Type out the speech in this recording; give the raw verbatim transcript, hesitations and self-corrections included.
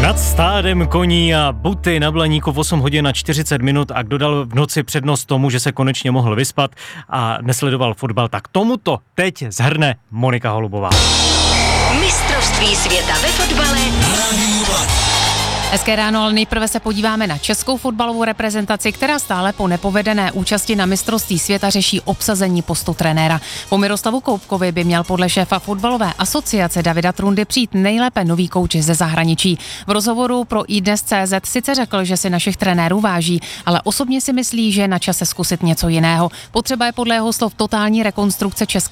Nad stádem koní a buty na Blaníku v osm hodin a čtyřicet minut a kdo dal v noci přednost tomu, že se konečně mohl vyspat a nesledoval fotbal, tak tomuto teď zhrne Monika Holubová. Mistrovství světa ve fotbale. Hezké ráno, ale nejprve se podíváme na českou fotbalovou reprezentaci, která stále po nepovedené účasti na mistrovství světa řeší obsazení postu trenéra. Po Miroslavu Koubkovi by měl podle šéfa fotbalové asociace Davida Trundy přijít nejlépe nový kouč ze zahraničí. V rozhovoru pro iDnes tečka cé zet sice řekl, že si našich trenérů váží, ale osobně si myslí, že je na čase zkusit něco jiného. Potřeba je podle jeho slov totální rekonstrukce české